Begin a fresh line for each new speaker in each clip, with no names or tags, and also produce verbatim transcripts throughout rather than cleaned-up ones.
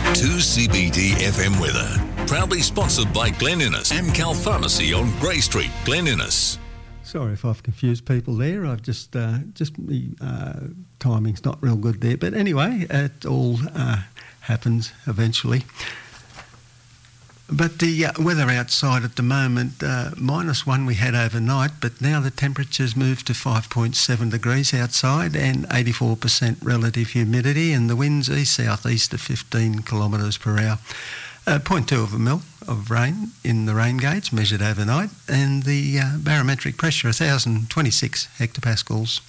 two C B D F M weather. Proudly sponsored by Glen Innes and Cal Pharmacy on Grey Street, Glen Innes.
Sorry if I've confused people there. I've just, uh, just the uh, timing's not real good there. But anyway, it all uh, happens eventually. But the uh, weather outside at the moment, uh, minus one we had overnight, but now the temperature's moved to five point seven degrees outside and eighty-four percent relative humidity, and the winds east-south-east of fifteen kilometres per hour. Uh, zero point two of a mil of rain in the rain gauge measured overnight, and the uh, barometric pressure one thousand twenty-six hectopascals.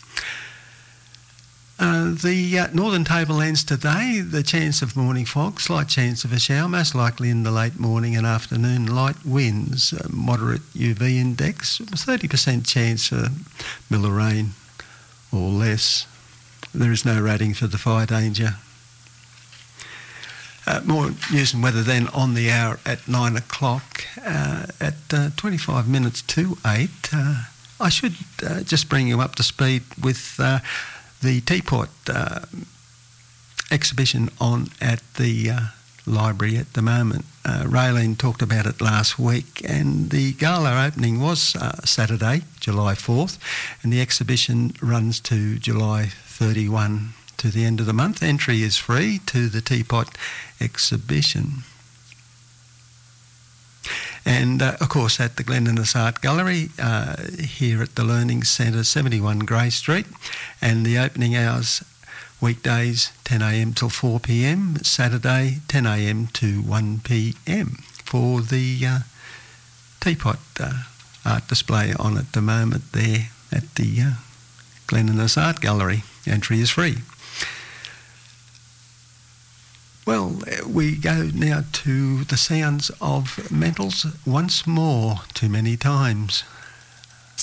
Uh, the uh, northern tablelands today, the chance of morning fog, slight chance of a shower, most likely in the late morning and afternoon, light winds, uh, moderate U V index, thirty percent chance of mill of rain or less. There is no rating for the fire danger. Uh, more news and weather then on the hour at nine o'clock. Uh, at uh, twenty-five minutes to eight, uh, I should uh, just bring you up to speed with uh, the Teapot uh, exhibition on at the uh, library at the moment. Uh, Raylene talked about it last week, and the gala opening was uh, Saturday, July fourth, and the exhibition runs to July thirty-first, to the end of the month. Entry is free to the Teapot exhibition. And, uh, of course, at the Glen Innes Art Gallery, uh, here at the Learning Centre, seventy-one Grey Street, and the opening hours, weekdays, ten a.m. till four p.m, Saturday, ten a.m. to one p.m, for the uh, Teapot uh, art display on at the moment there at the uh, Glen Innes Art Gallery. Entry is free. Well, we go now to the sounds of Mentals once more, too many times.